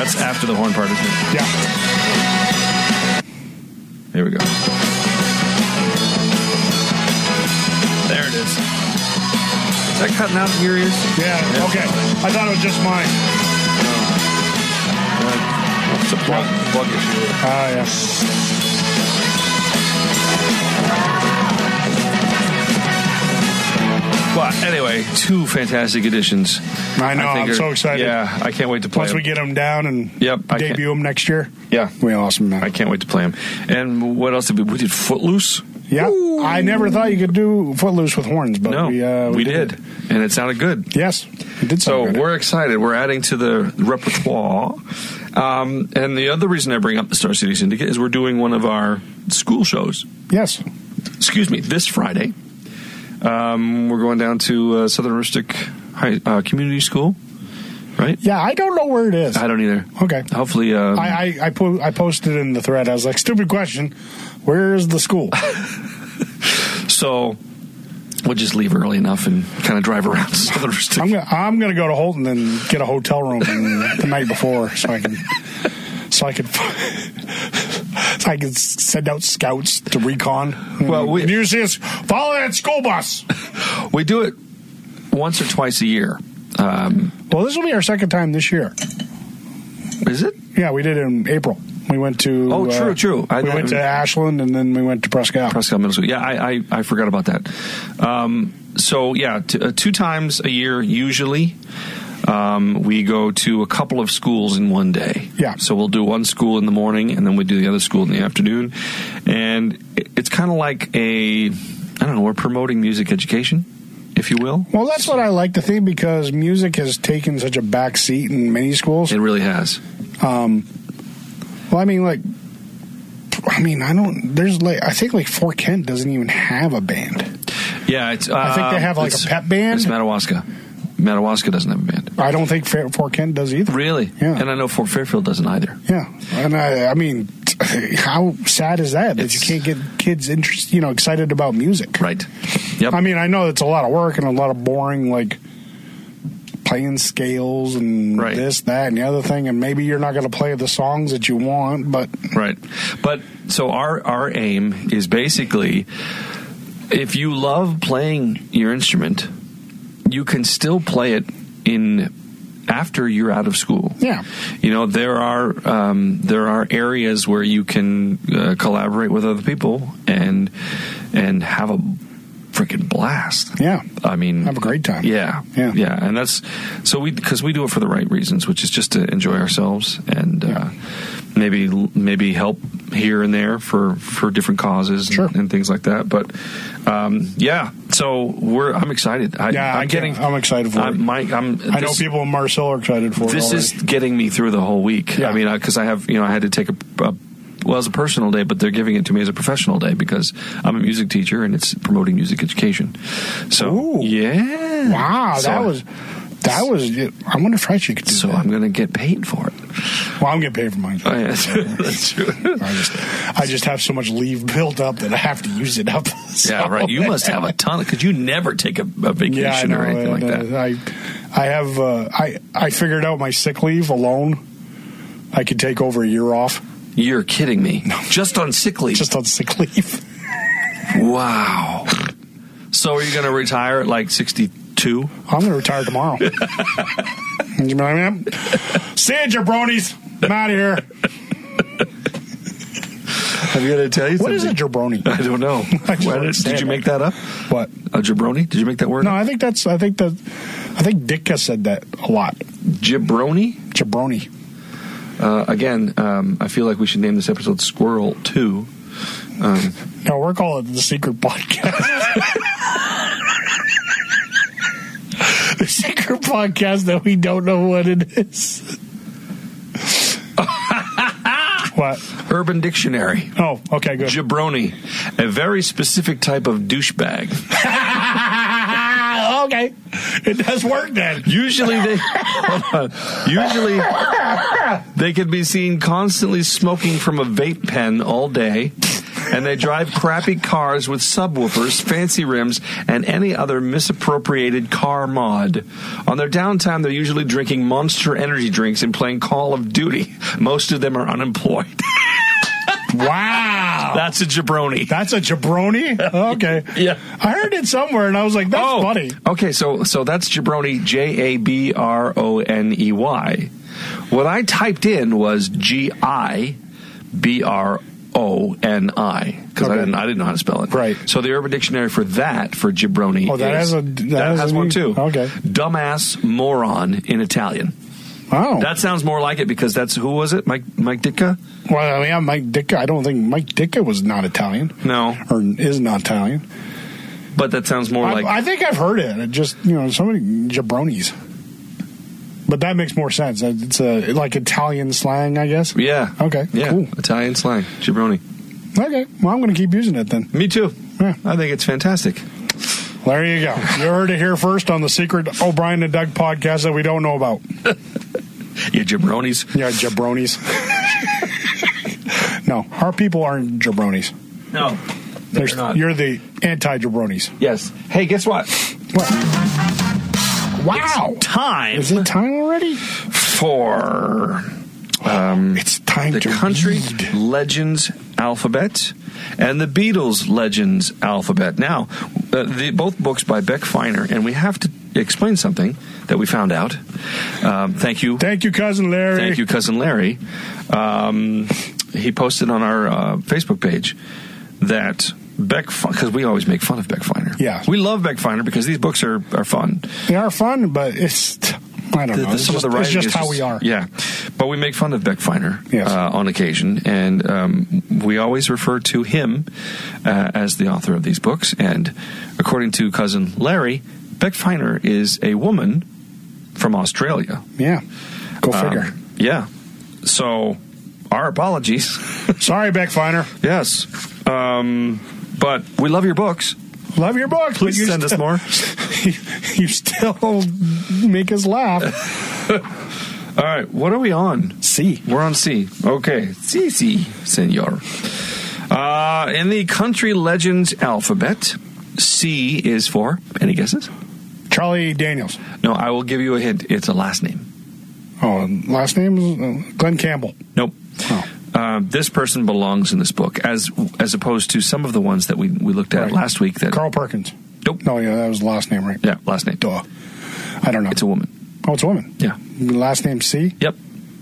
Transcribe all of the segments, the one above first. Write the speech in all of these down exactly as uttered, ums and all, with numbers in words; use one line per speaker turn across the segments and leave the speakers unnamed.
That's after the horn part, isn't it?
Yeah.
Here we go. There it is. Is that cutting out in your ears?
Yeah, yeah. Okay. I thought it was just mine.
Uh, it's a plug, plug issue.
Ah, uh, yeah.
Well, anyway, two fantastic editions.
I know. I I'm so excited.
Yeah, I can't wait to play
Once
them.
we get them down and
yep,
debut them next year.
Yeah.
We awesome, man.
I can't wait to play them. And what else did we, we did Footloose?
Yeah. Ooh. I never thought you could do Footloose with horns, but
no,
we, uh, we,
we
did.
did. And it sounded good.
Yes, it did sound
So
good.
we're excited. We're adding to the repertoire. Um, and the other reason I bring up the Star City Syndicate is we're doing one of our school shows.
Yes.
Excuse me, this Friday. Um, we're going down to uh, Southern Rustic High, uh, Community School, right?
Yeah, I don't know where it is.
I don't either.
Okay.
Hopefully. Um,
I I, I, po- I posted in the thread. I was like, stupid question. Where is the school?
So we'll just leave early enough and kind of drive around Southern Rustic.
I'm gonna, I'm gonna go to Holton and get a hotel room in, the night before so I can so I can so I can send out scouts to recon.
Well, we
and you see us follow that school bus.
We do it once or twice a year. Um,
well, this will be our second time this year.
Is it?
Yeah, we did it in April. We went to
oh, true,
uh,
true. I,
we
I,
went to Ashland and then we went to Prescott.
Prescott Middle School. Yeah, I, I, I forgot about that. Um, so yeah, t- uh, two times a year usually. Um, we go to a couple of schools in one day.
Yeah.
So we'll do one school in the morning, and then we do the other school in the afternoon. And it, it's kind of like a, I don't know, we're promoting music education, if you will.
Well, that's what I like to think because music has taken such a back seat in many schools.
It really has.
Um, well, I mean, like, I mean, I don't, there's like, I think like Fort Kent doesn't even have a band.
Yeah. It's, uh,
I think they have like a pep band.
It's Madawaska. Madawaska doesn't have a band.
I don't think Fort Kent does either.
Really?
Yeah.
And I know Fort Fairfield doesn't either.
Yeah. And I, I mean, how sad is that?
It's,
that you can't get kids interest, you know, excited about music.
Right. Yep.
I mean, I know it's a lot of work and a lot of boring, like, playing scales and
right.
this, that, and the other thing, and maybe you're not going to play the songs that you want, but...
Right. But, so our, our aim is basically, if you love playing your instrument, you can still play it in after you're out of school.
Yeah.
You know, there are um, there are areas where you can uh, collaborate with other people and and have a freaking blast.
Yeah.
I mean,
have a great time.
Yeah.
Yeah.
Yeah. And that's so we because we do it for the right reasons, which is just to enjoy ourselves and
yeah.
uh, maybe maybe help here and there for, for different causes
sure.
and, and things like that. But um, yeah, so we're I'm excited. I,
yeah,
I'm
I
getting.
I'm excited for
I'm,
it.
my, I'm,
I know
this,
people in Marcel are excited for
this
it.
This is getting me through the whole week.
Yeah.
I mean, because I, I have you know I had to take a, a well as a personal day, but they're giving it to me as a professional day because I'm a music teacher and it's promoting music education. So
Ooh.
yeah,
wow,
so,
that was. That was. I wonder if Trichy could do
so
that.
So I'm going to get paid for it.
Well, I'm getting paid for mine.
Oh, yeah, that's true.
I just, I just have so much leave built up that I have to use it up. So.
Yeah, right. You must have a ton because you never take a, a vacation
yeah, I know,
or anything
uh,
like that.
I, I have. Uh, I I figured out my sick leave alone. I could take over a year off.
You're kidding me.
No.
Just on sick leave.
Just on sick leave.
Wow. So are you going to retire at like sixty-two?
I'm going to retire tomorrow. See you, jabronis. I'm out of here.
I'm going to tell you
what
something.
What is a jabroni?
I don't know.
I don't
did, did you make that up?
What?
A jabroni? Did you make that word
No,
up?
I think that's, I think that, I think Ditka said that a lot.
Jabroni?
Jabroni.
Uh, again, um, I feel like we should name this episode Squirrel two. Um,
no, we're calling it the Secret Podcast. The secret podcast that we don't know what it is. What?
Urban Dictionary.
Oh, okay, good.
Jabroni, a very specific type of douchebag.
Okay, it does work then.
Usually they, hold on. Usually they can be seen constantly smoking from a vape pen all day and they drive crappy cars with subwoofers, fancy rims, and any other misappropriated car mod. On their downtime, they're usually drinking Monster energy drinks and playing Call of Duty. Most of them are unemployed.
Wow.
That's a jabroni.
That's a jabroni? Okay.
Yeah.
I heard it somewhere, and I was like, that's
oh,
funny.
Okay, so so that's jabroni, J A B R O N E Y. What I typed in was G I B R O N I, because
Okay.
I didn't I didn't know how to spell it.
Right.
So the Urban Dictionary for that, for jabroni,
Oh, that
is,
has a- that
that
has
has
a
one
name?
too.
Okay.
Dumbass moron in Italian.
Oh.
That sounds more like it because that's, who was it? Mike Mike Ditka?
Well, yeah, Mike Ditka. I don't think Mike Ditka was not Italian.
No.
Or is not Italian.
But that sounds more
I,
like...
I think I've heard it. It just, you know, so many jabronis. But that makes more sense. It's a, like Italian slang, I guess.
Yeah.
Okay,
Yeah.
cool.
Italian slang. Jabroni.
Okay, well, I'm going to keep using it then.
Me too.
Yeah.
I think it's fantastic.
There you go. You heard it here first on the secret O'Brien and Doug podcast that we don't know about.
You jabronis.
Yeah, jabronis. No, our people aren't jabronis.
No.
There's-
They're not.
You're the anti-jabronis.
Yes. Hey, guess what?
What? Wow.
Time
Is it time already?
for um,
It's time
the
to
Country
read.
Legends alphabet and the Beatles Legends alphabet. Now, uh, the, both books by Beck Feiner, and we have to explain something that we found out. Um, thank you.
Thank you, Cousin Larry.
Thank you, Cousin Larry. Um, he posted on our uh, Facebook page that Beck, because we always make fun of Beck Feiner.
Yeah.
We love Beck Feiner because these books are, are fun.
They are fun, but it's, I don't
The-
know.
the-
It's
some
just,
of the
it's
writing
just
is
how we are.
Yeah, but we make fun of Beck Feiner
Yes.
uh, on occasion, and um, we always refer to him uh, as the author of these books. And according to Cousin Larry, Beck Feiner is a woman from Australia.
Yeah. Go
Um,
figure.
yeah. So, our apologies.
Sorry, Beck Feiner.
Yes. Um, but we love your books.
Love your book.
Please
but you
send us
still-
more.
You still make us laugh.
All right, what are we on?
C.
We're on C. Okay. C, C, senor. Uh, in the Country Legends alphabet, C is for, any guesses?
Charlie Daniels.
No, I will give you a hint. It's a last name.
Oh, last name is uh, Glenn Campbell.
Nope.
Oh.
Uh, this person belongs in this book, as as opposed to some of the ones that we, we looked at
Right.
last week. That
Carl Perkins.
Nope.
No, yeah, that was the last name, right?
Yeah, last name.
Duh. I don't know.
It's a woman.
Oh, it's a woman.
Yeah.
Last name C?
Yep.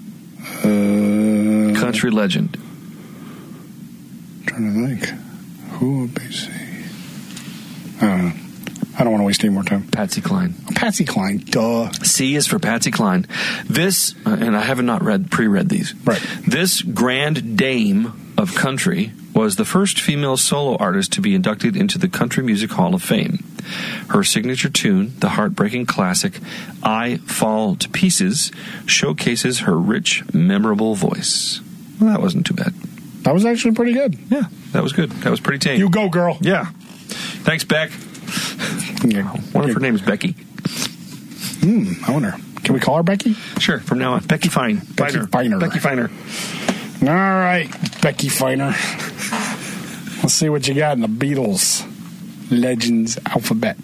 Uh,
Country legend.
trying to think. Who would be C? I don't know. I don't want to waste any more time.
Patsy Cline.
Patsy Cline. Duh.
C is for Patsy Cline. This, uh, and I have not read pre-read these.
Right.
This grand dame of country was the first female solo artist to be inducted into the Country Music Hall of Fame. Her signature tune, the heartbreaking classic "I Fall to Pieces," showcases her rich, memorable voice. Well, that wasn't too bad.
That was actually pretty good.
Yeah, that was good. That was pretty tame.
You go, girl.
Yeah. Thanks, Beck.
Yeah.
What if her name's Becky?
Hmm, I wonder. Can we call her Becky?
Sure, from now on. Becky Fine.
Becky Feiner.
Becky Feiner.
All right, Becky Feiner. Let's see what you got in the Beatles Legends alphabet.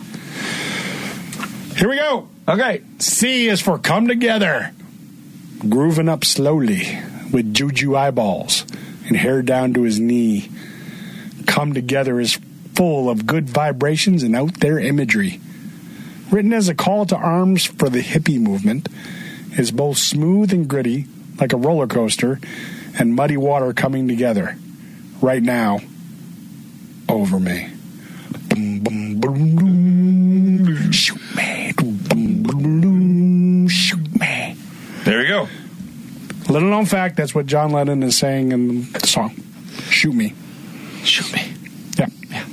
Here we go.
Okay.
C is for Come Together. Grooving up slowly with juju eyeballs and hair down to his knee. Come Together is full of good vibrations and out there imagery. Written as a call to arms for the hippie movement, it's both smooth and gritty, like a roller coaster, and muddy water coming together. Right now, over me. Boom, boom, boom, boom. Shoot me. Boom, boom, boom. Shoot me.
There you go.
Little known fact, that's what John Lennon is saying in the song. Shoot me.
Shoot me.
Yeah.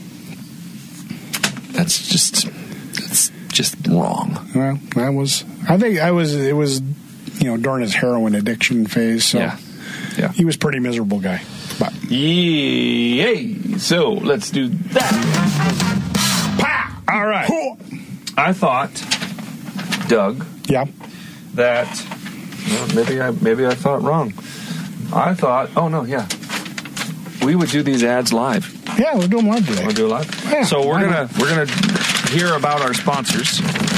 That's just, that's just wrong.
Well, that was, I think I was, it was, you know, during his heroin addiction phase. So
Yeah. Yeah.
he was a pretty miserable guy. But,
Yay. So let's do that.
pa! All right.
I thought, Doug,
Yeah.
that well, maybe I maybe I thought wrong. I thought, oh no, yeah. we would do these ads live.
Yeah, we'll do them live today.
We'll do it live.
Yeah,
so we're
why
gonna
not?
we're gonna hear about our sponsors.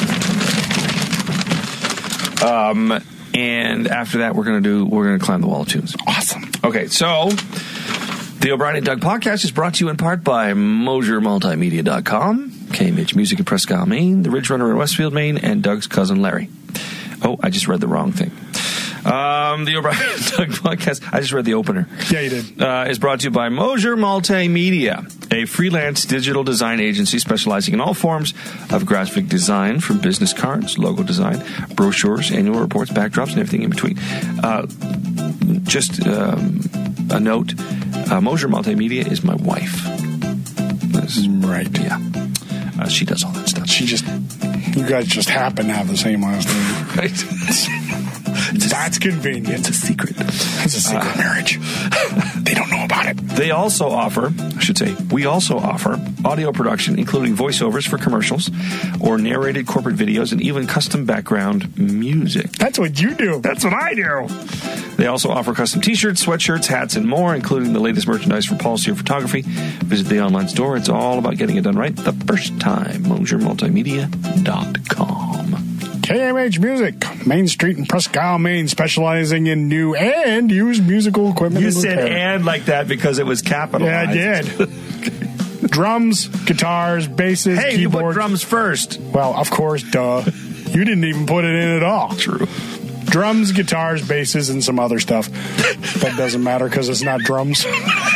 Um, and after that, we're gonna do we're gonna climb the wall of tunes.
Awesome.
Okay, so the O'Brien and Doug podcast is brought to you in part by Mosier Multimedia dot com, K M H Music in Presque Isle, Maine, the Ridge Runner in Westfield, Maine, and Doug's cousin Larry. Oh, I just read the wrong thing. Um, the O'Brien and Doug podcast, I just read the opener.
Yeah, you did.
Uh, is brought to you by Mosier Multimedia, a freelance digital design agency specializing in all forms of graphic design, from business cards, logo design, brochures, annual reports, backdrops, and everything in between. Uh, just um, a note, uh, Mosier Multimedia is my wife. This,
Right.
yeah. Uh, she does all that stuff.
She just, you guys just happen to have the same last name.
Right.
That's convenient.
It's a secret.
It's a secret uh, marriage. They don't know about it.
They also offer, I should say, we also offer audio production, including voiceovers for commercials or narrated corporate videos and even custom background music.
That's what you do.
That's what I do. They also offer custom t-shirts, sweatshirts, hats, and more, including the latest merchandise for Paul Sear Photography. Visit the online store. It's all about getting it done right the first time. Mosier Multimedia dot com.
K M H Music, Main Street in Presque Isle, Maine, specializing in new and used musical equipment.
You
and
said
repair.
"and" like that because it was capitalized.
Yeah, I did. Drums, guitars, basses,
Hey,
keyboards.
you put drums first.
Well, of course, duh. You didn't even put it in at all.
True.
Drums, guitars, basses, and some other stuff. That doesn't matter because it's not drums.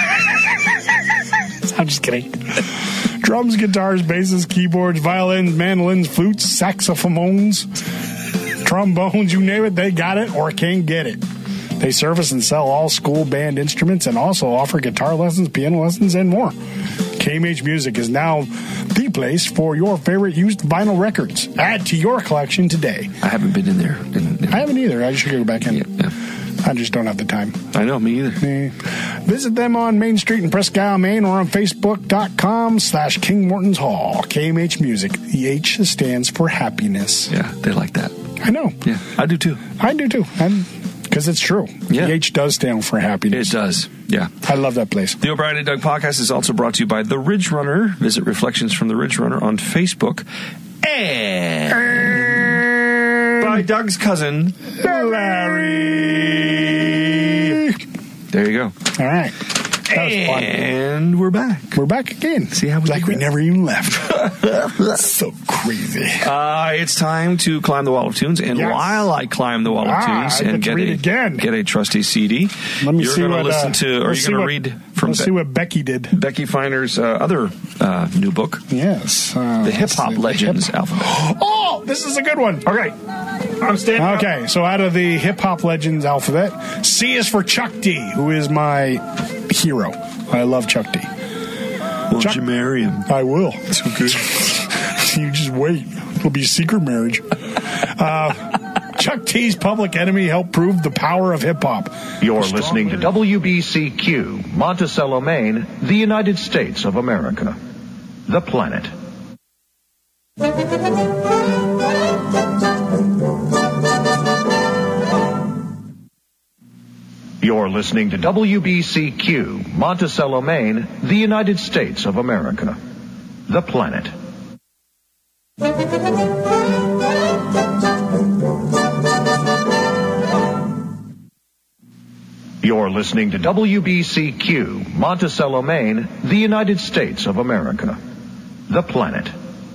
I'm just kidding. Drums, guitars, basses, keyboards, violins, mandolins, flutes, saxophones, trombones, you name it, they got it or can get it. They service and sell all school band instruments and also offer guitar lessons, piano lessons, and more. K M H Music is now the place for your favorite used vinyl records. Add to your collection today.
I haven't been in there. In, in,
I haven't either. I should go back in.
Yeah, yeah.
I just don't have the time.
I know, me either.
Eh. Visit them on Main Street in Presque Isle, Maine, or on Facebook.com slash King Morton's Hall. K M H Music. The H stands for happiness.
Yeah, they like that.
I know.
Yeah, I do too.
I do too. Because it's true.
Yeah.
The H does stand for happiness.
It does. Yeah.
I love that place.
The O'Brien and Doug podcast is also brought to you by The Ridge Runner. Visit Reflections from the Ridge Runner on Facebook. And by Doug's cousin, Larry. There you go.
All right. That was fun.
And we're back.
We're back again.
See how we
like
did
we
that?
never even left. So crazy.
Uh, it's time to climb the wall of tunes, and
Yes.
while I climb the wall of
Ah,
tunes
I
and
get to
get
read
a
again.
get a trusty C D,
Let me
you're
see
going to
what,
listen
uh,
to, or
let's
you're
see
going to
what-
read from
Let's
Be-
see what Becky did.
Becky Finer's uh, other uh, new book,
Yes. Uh,
The Hip Hop
let's see.
Legends
Hip-
Alphabet.
Oh, this is a good one.
Okay, I'm standing up.
Okay, so out of the Hip Hop Legends alphabet, C is for Chuck D, who is my hero. I love Chuck D.
Won't
Chuck-
you marry him?
I will.
It's okay.
You just wait. It'll be a secret marriage. Uh, Chuck T's Public Enemy helped prove the power of hip hop.
You're listening to W B C Q, Monticello, Maine, the United States of America. The planet. You're listening to W B C Q, Monticello, Maine, the United States of America. The planet. You're listening to W B C Q, Monticello, Maine, the United States of America. The planet.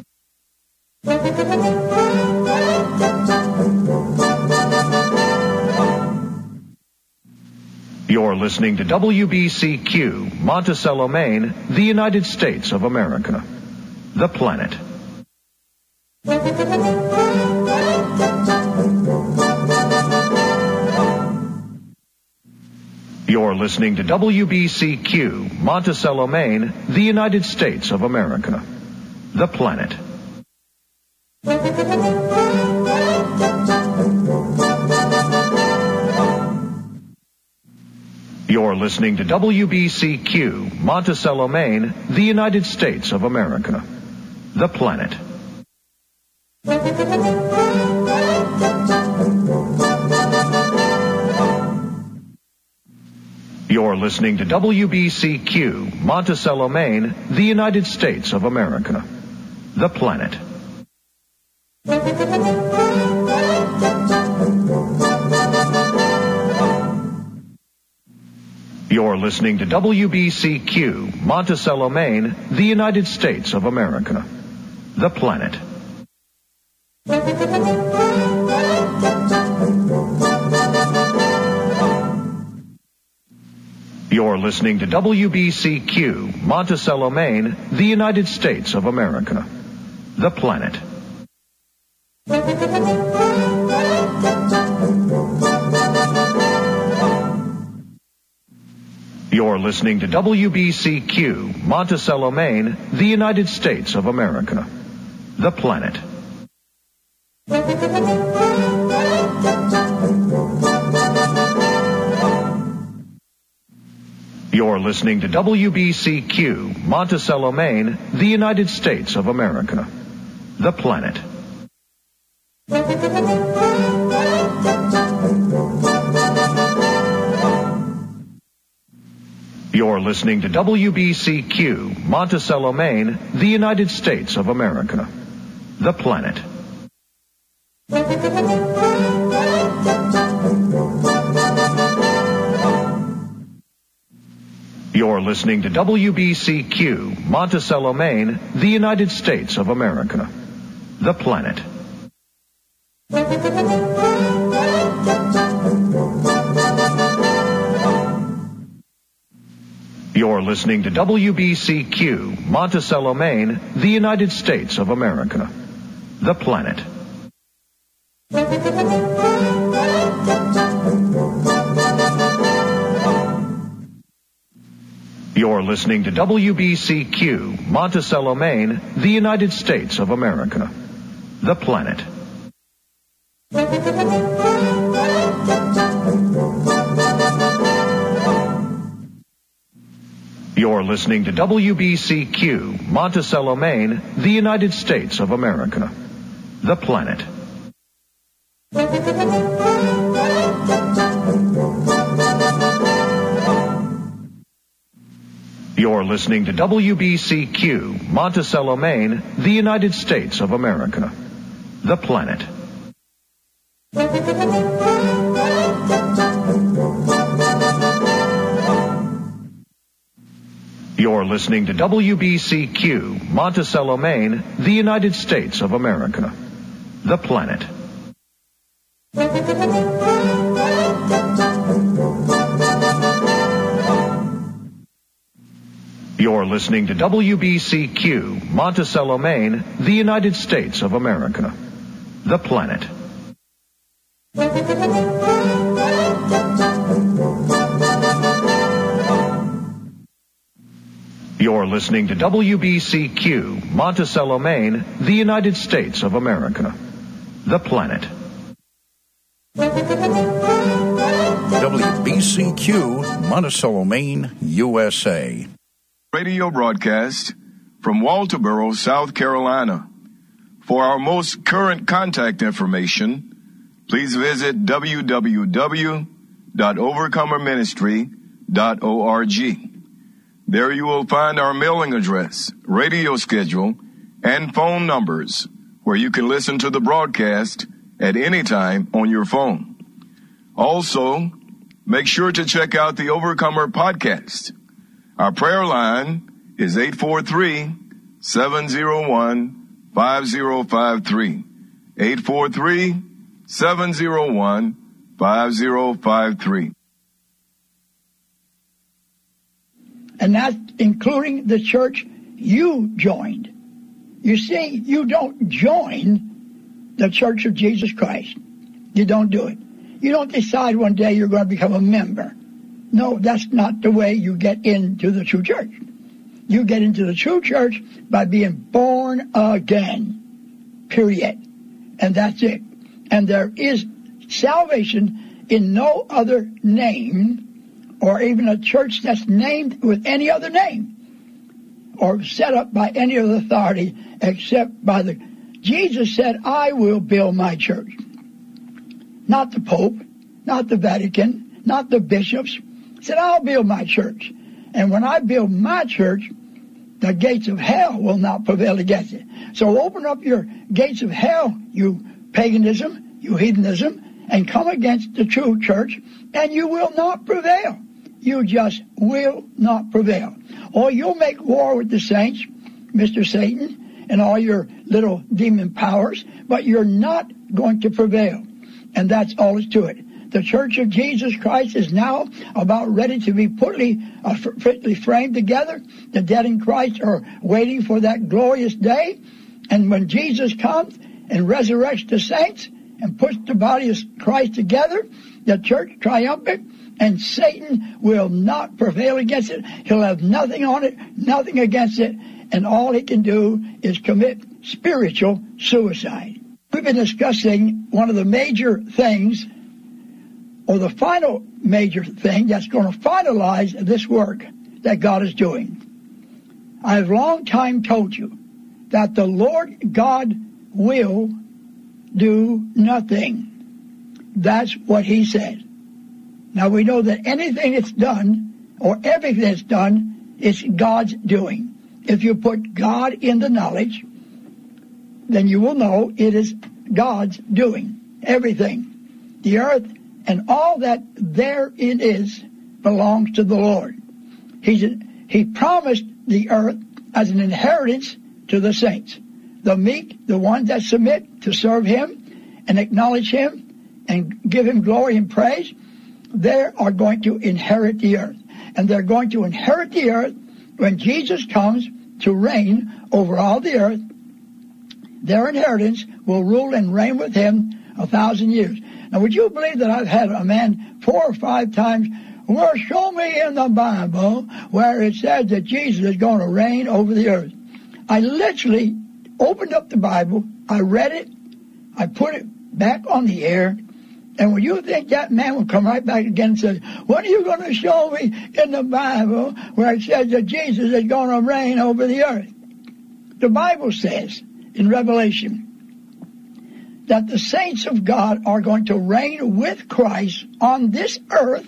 You're listening to W B C Q, Monticello, Maine, the United States of America. The planet. You're listening to W B C Q, Monticello, Maine, the United States of America. The planet. You're listening to W B C Q, Monticello, Maine, the United States of America. The planet. You're listening to W B C Q, Monticello, Maine, the United States of America. The planet. You're listening to W B C Q, Monticello, Maine, the United States of America. The planet. You're listening to W B C Q, Monticello, Maine, the United States of America. The planet. You're listening to W B C Q, Monticello, Maine, the United States of America. The planet. You're listening to W B C Q, Monticello, Maine, the United States of America. The planet. You're listening to W B C Q, Monticello, Maine, the United States of America. The planet. You're listening to W B C Q, Monticello, Maine, the United States of America. The planet. You're listening to W B C Q, Monticello, Maine, the United States of America. The planet. You're listening to W B C Q, Monticello, Maine, the United States of America. The planet. You're listening to W B C Q, Monticello, Maine, the United States of America. The planet. You're listening to W B C Q, Monticello, Maine, the United States of America. The planet. You're listening to W B C Q, Monticello, Maine, the United States of America. The planet. You're listening to W B C Q, Monticello, Maine, the United States of America. The planet. You're listening to W B C Q, Monticello, Maine, the United States of America. The planet.
W B C Q, Monticello, Maine, U S A.
Radio broadcast from Walterboro, South Carolina. For our most current contact information, please visit w w w dot overcomer ministry dot org. There you will find our mailing address, radio schedule, and phone numbers where you can listen to the broadcast at any time on your phone. Also, make sure to check out the Overcomer podcast. Our prayer line is eight four three, seven zero one, five zero five three. eight four three, seven zero one, five zero five three.
And that's including the church you joined. You see, you don't join the Church of Jesus Christ. You don't do it. You don't decide one day you're going to become a member. No, that's not the way you get into the true church. You get into the true church by being born again. Period. And that's it. And there is salvation in no other name, or even a church that's named with any other name, or set up by any other authority except by the... Jesus said, I will build my church. Not the Pope, not the Vatican, not the bishops. He said, I'll build my church. And when I build my church, the gates of hell will not prevail against it. So open up your gates of hell, you paganism, you heathenism, and come against the true church, and you will not prevail. You just will not prevail. Or you'll make war with the saints, Mister Satan, and all your little demon powers, but you're not going to prevail. And that's all is to it. The Church of Jesus Christ is now about ready to be fitly, uh, fitly framed together. The dead in Christ are waiting for that glorious day. And when Jesus comes and resurrects the saints and puts the body of Christ together, the church triumphant, and Satan will not prevail against it. He'll have nothing on it, nothing against it, and all he can do is commit spiritual suicide. We've been discussing one of the major things, or the final major thing that's going to finalize this work that God is doing. I have long time told you that the Lord God will do nothing. That's what he said. Now we know that anything that's done, or everything that's done, is God's doing. If you put God in the knowledge, then you will know it is God's doing. Everything. The earth and all that therein is belongs to the Lord. He's, he promised the earth as an inheritance to the saints. The meek, the ones that submit to serve him and acknowledge him and give him glory and praise, they are going to inherit the earth. And they're going to inherit the earth when Jesus comes to reign over all the earth. Their inheritance will rule and reign with him a thousand years. Now, would you believe that I've had a man four or five times, well, show me in the Bible where it says that Jesus is going to reign over the earth. I literally opened up the Bible, I read it, I put it back on the air, and when you think that man will come right back again and say, what are you going to show me in the Bible where it says that Jesus is going to reign over the earth? The Bible says in Revelation that the saints of God are going to reign with Christ on this earth.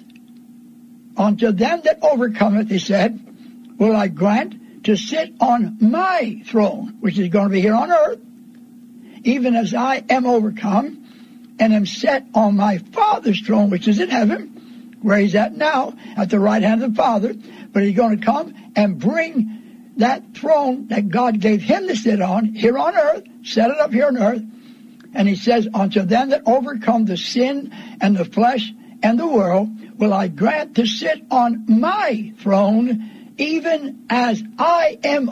Unto them that overcometh, he said, will I grant to sit on my throne, which is going to be here on earth, even as I am overcome, and am set on my Father's throne, which is in heaven, where he's at now, at the right hand of the Father. But he's going to come and bring that throne that God gave him to sit on here on earth, set it up here on earth. And he says, unto them that overcome the sin and the flesh and the world, will I grant to sit on my throne, even as I am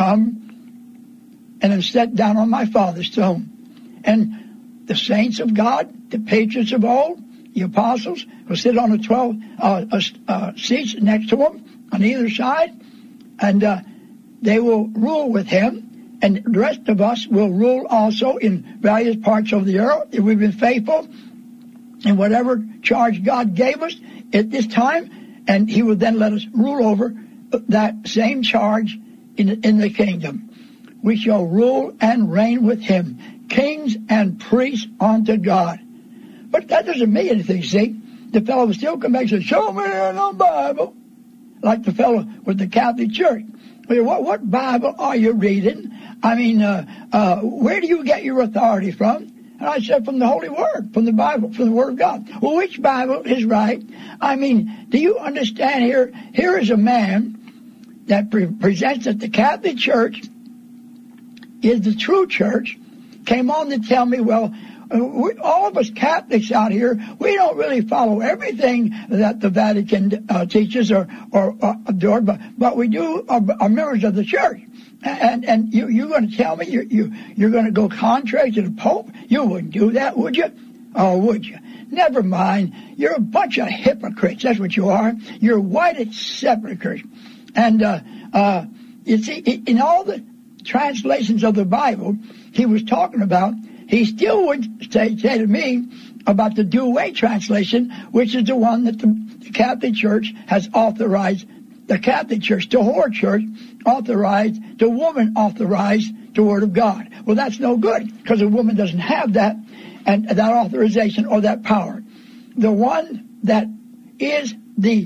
overcome, and am set down on my Father's throne. And the saints of God, the patriots of old, the apostles, will sit on the twelve uh, uh, uh, seats next to him on either side, and uh, they will rule with him. And the rest of us will rule also in various parts of the earth if we've been faithful in whatever charge God gave us at this time. And he will then let us rule over that same charge in, in the kingdom. We shall rule and reign with him, kings and priests unto God. But that doesn't mean anything, see? The fellow will still come back and say, show me in the Bible. Like the fellow with the Catholic Church. What, what Bible are you reading? I mean, uh, uh, where do you get your authority from? And I said, from the Holy Word, from the Bible, from the Word of God. Well, which Bible is right? I mean, do you understand here? Here is a man that pre- presents that the Catholic Church is the true church, came on to tell me, well, uh, we, all of us Catholics out here, we don't really follow everything that the Vatican uh, teaches or, or uh, adore, but, but we do are, are members of the church. And and you, you're going to tell me you, you, you're going to go contrary to the Pope? You wouldn't do that, would you? Oh, would you? Never mind. You're a bunch of hypocrites. That's what you are. You're whited sepulchres. And, uh, uh, you see, in all the translations of the Bible he was talking about, he still would say, say to me about the Douay translation, which is the one that the, the Catholic Church has authorized. The Catholic Church, the whore church, authorized, the woman authorized the Word of God. Well, that's no good, because a woman doesn't have that, and that authorization or that power. The one that is the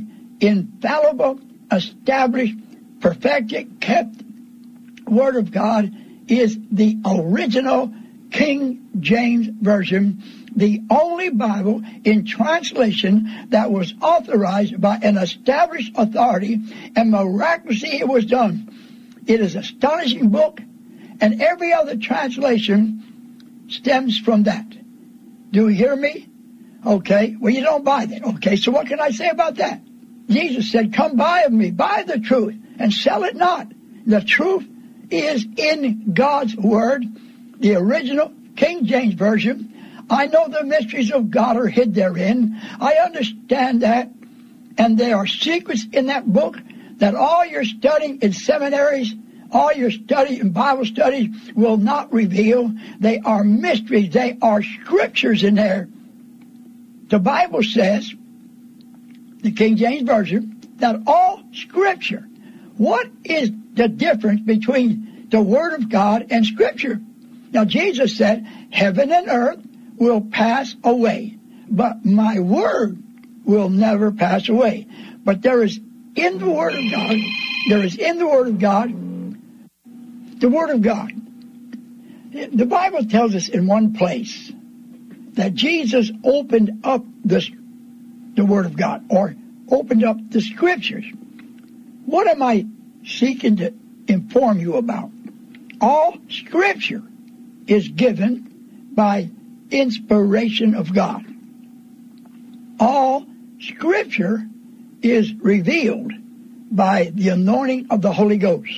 infallible, established, perfected, kept Word of God is the original King James Version, the only Bible in translation that was authorized by an established authority, and miraculously it was done. It is an astonishing book, and every other translation stems from that. Do you hear me? Okay, well, you don't buy that. Okay, so what can I say about that? Jesus said, come buy of me, buy the truth, and sell it not. The truth is in God's Word, the original King James Version. I know the mysteries of God are hid therein. I understand that. And there are secrets in that book that all your studying in seminaries, all your study in Bible studies will not reveal. They are mysteries. They are scriptures in there. The Bible says, the King James Version, that all scripture. What is the difference between the Word of God and Scripture? Now, Jesus said, heaven and earth will pass away, but my Word will never pass away. But there is in the Word of God, there is in the Word of God, the Word of God. The Bible tells us in one place that Jesus opened up the, the Word of God, or opened up the Scriptures. What am I seeking to inform you about? All Scripture is given by inspiration of God. All Scripture is revealed by the anointing of the Holy Ghost.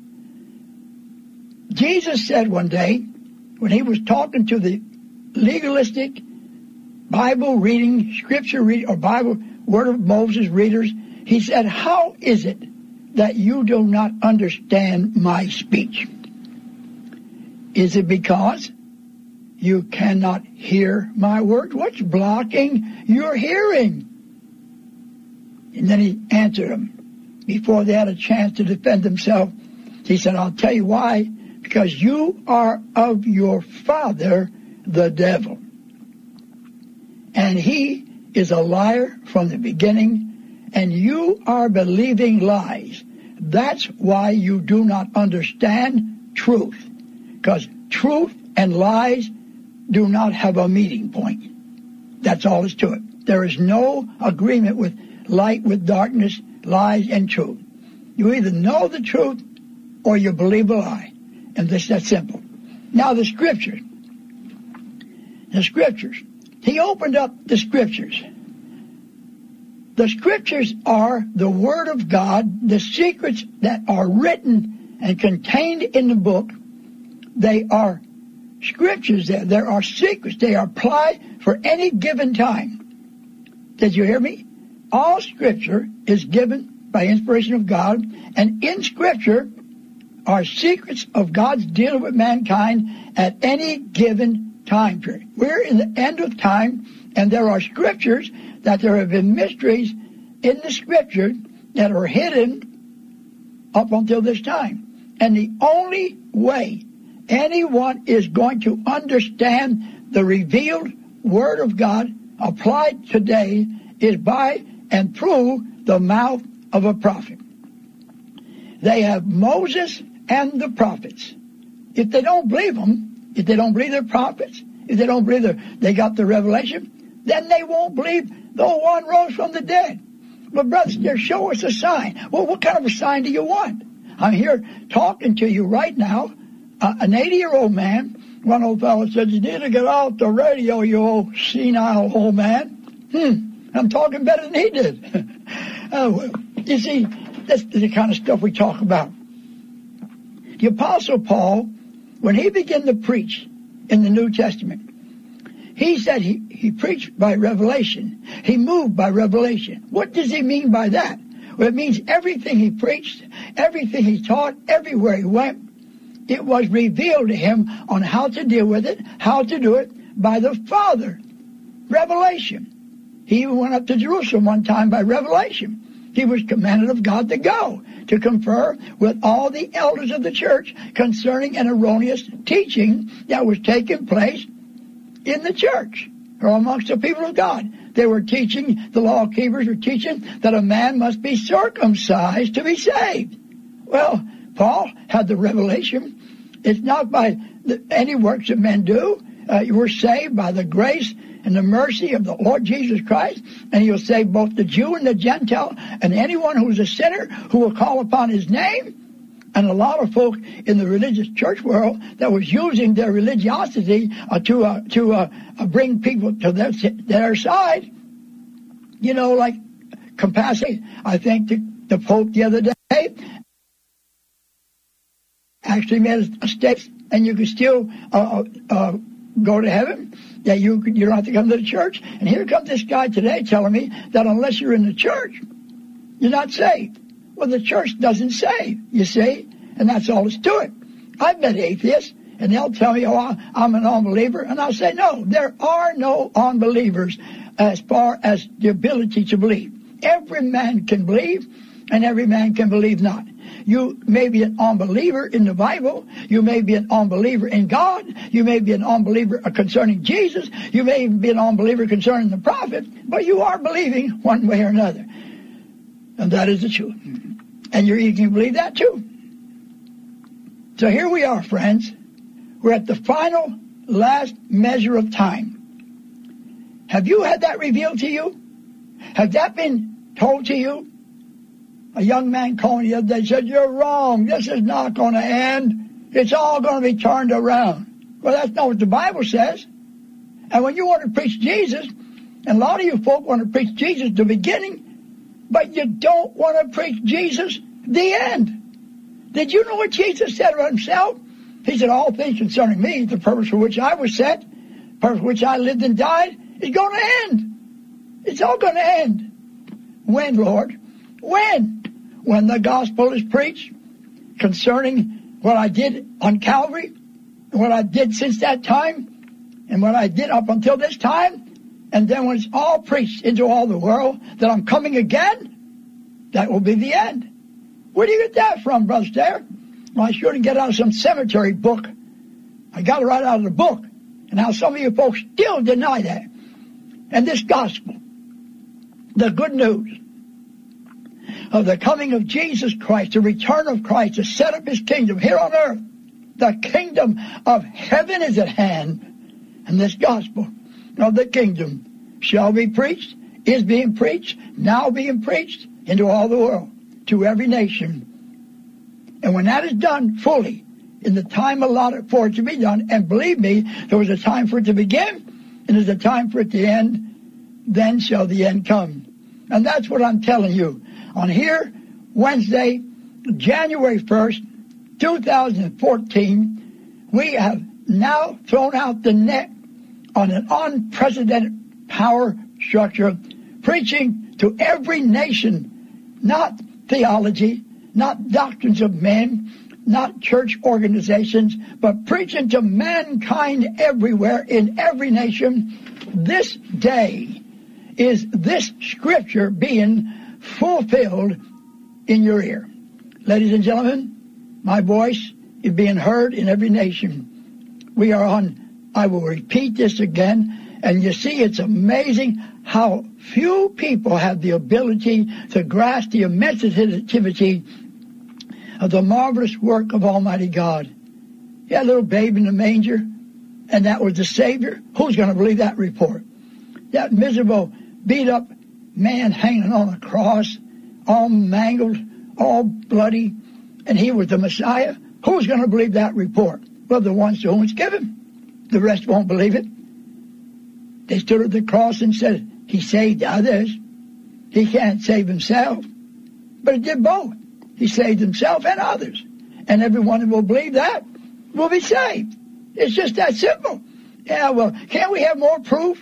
Jesus said one day, when he was talking to the legalistic Bible reading, Scripture reading, or Bible Word of Moses readers, he said, how is it that you do not understand my speech? Is it because you cannot hear my words? What's blocking your hearing? And then he answered them. Before they had a chance to defend themselves, he said, I'll tell you why. Because you are of your father, the devil. And he is a liar from the beginning, and you are believing lies. That's why you do not understand truth. Because truth and lies do not have a meeting point. That's all there's to it. There is no agreement with light with darkness, lies and truth. You either know the truth or you believe a lie. And this that's simple. Now the Scriptures. The Scriptures. He opened up the Scriptures. The Scriptures are the Word of God, the secrets that are written and contained in the book. They are Scriptures there. There are secrets. They are applied for any given time. Did you hear me? All Scripture is given by inspiration of God, and in Scripture are secrets of God's dealing with mankind at any given time period. We're in the end of time, and there are Scriptures that there have been mysteries in the Scripture that are hidden up until this time. And the only way anyone is going to understand the revealed Word of God applied today is by and through the mouth of a prophet. They have Moses and the prophets. If they don't believe them, if they don't believe their prophets, if they don't believe their, they got the revelation, then they won't believe the one rose from the dead. But brothers, there, show us a sign. Well, what kind of a sign do you want? I'm here talking to you right now. Uh, an eighty-year-old man, one old fellow said, you need to get out the radio, you old senile old man. Hmm, I'm talking better than he did. Oh, well, you see, that's the kind of stuff we talk about. The Apostle Paul, when he began to preach in the New Testament, he said he, he preached by revelation. He moved by revelation. What does he mean by that? Well, it means everything he preached, everything he taught, everywhere he went, it was revealed to him on how to deal with it, how to do it by the Father. Revelation. He even went up to Jerusalem one time by revelation. He was commanded of God to go, to confer with all the elders of the church concerning an erroneous teaching that was taking place in the church or amongst the people of God. They were teaching, the law keepers were teaching, that a man must be circumcised to be saved. Well, Paul had the revelation. It's not by the, any works that men do. Uh, you were saved by the grace and the mercy of the Lord Jesus Christ, and he'll save both the Jew and the Gentile, and anyone who's a sinner who will call upon his name. And a lot of folk in the religious church world that was using their religiosity uh, to uh, to uh, uh, bring people to their their side, you know, like capacity. I think the, the Pope the other day actually made a statement, and you can still uh, uh, go to heaven. That you you don't have to come to the church. And here comes this guy today telling me that unless you're in the church, you're not saved. Well, the church doesn't save, you see, and that's all it's to it. I've met atheists, and they'll tell me, oh, I'm an unbeliever, and I'll say, no, there are no unbelievers as far as the ability to believe. Every man can believe, and every man can believe not. You may be an unbeliever in the Bible. You may be an unbeliever in God. You may be an unbeliever concerning Jesus. You may even be an unbeliever concerning the prophet, but you are believing one way or another. And that is the truth. And you're you can believe that too. So here we are, friends. We're at the final, last measure of time. Have you had that revealed to you? Have that been told to you? A young man called me the other day said, you're wrong. This is not going to end. It's all going to be turned around. Well, that's not what the Bible says. And when you want to preach Jesus, and a lot of you folk want to preach Jesus the beginning, but you don't want to preach Jesus the end. Did you know what Jesus said about himself? He said, all things concerning me, the purpose for which I was set, the purpose for which I lived and died, is going to end. It's all going to end. When, Lord? When? When the gospel is preached concerning what I did on Calvary, and what I did since that time, and what I did up until this time, and then when it's all preached into all the world that I'm coming again, that will be the end. Where do you get that from, Brother Stair? Well, I sure didn't get out of some cemetery book. I got it right out of the book. And how some of you folks still deny that. And this gospel, the good news of the coming of Jesus Christ, the return of Christ to set up his kingdom here on earth, the kingdom of heaven is at hand. And this gospel of the kingdom shall be preached, is being preached, now being preached into all the world, to every nation. And when that is done fully, in the time allotted for it to be done, and believe me, there was a time for it to begin, and there's a time for it to end, then shall the end come. And that's what I'm telling you. On here, Wednesday, January first, two thousand fourteen, we have now thrown out the net on an unprecedented power structure, preaching to every nation, not theology, not doctrines of men, not church organizations, but preaching to mankind everywhere in every nation. This day is this scripture being fulfilled in your ear. Ladies and gentlemen, my voice is being heard in every nation. We are on, I will repeat this again, and you see it's amazing how few people have the ability to grasp the immense sensitivity of the marvelous work of Almighty God. He had a little babe in the manger, and that was the Savior. Who's going to believe that report? That miserable, beat-up man hanging on the cross, all mangled, all bloody, and he was the Messiah. Who's going to believe that report? Well, the ones to whom it's given. The rest won't believe it. They stood at the cross and said, he saved others. He can't save himself. But he did both. He saved himself and others. And everyone who will believe that will be saved. It's just that simple. Yeah, well, can't we have more proof?